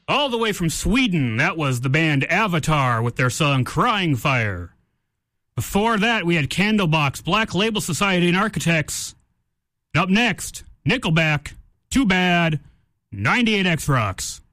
All the way from Sweden, that was the band Avatar with their song Crying Fire. Before that, we had Candlebox, Black Label Society and Architects. And up next, Nickelback, Too Bad, 98X Rocks.